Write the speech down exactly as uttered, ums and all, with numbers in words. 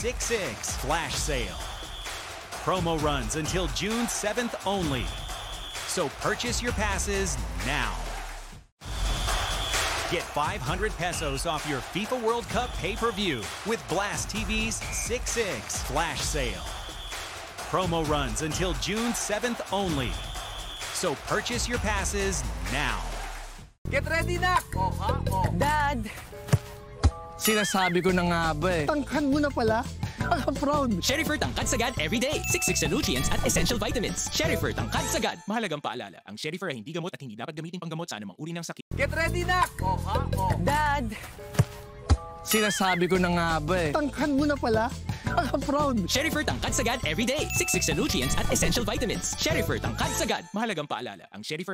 six six Flash Sale. Promo runs until June seventh only. So purchase your passes now. Get five hundred pesos off your FIFA World Cup pay-per-view with Blast T V's six six Flash Sale. Promo runs until June seventh only. So purchase your passes now. Get ready, Nak! Oh, ha? Oh. Dad! Sinasabi ko na nga ba eh. Tangkan mo na pala. Proud. Sherifer Tangkad Sagad everyday. six six na nutrients at essential vitamins. Sherifer Tangkad Sagad. Mahalagang paalala, ang Sherifer ay hindi gamot at hindi dapat gamitin panggamot sa anumang uri ng sakit. Get ready, Nak! Oh, ha? Oh. Dad! Sinasabi ko na nga ba eh. Tangkan mo na pala. Proud. Sherifer Tangkad Sagad everyday. six six na nutrients at essential vitamins. Sherifer Tangkad Sagad. Mahalagang paalala, ang Sherifer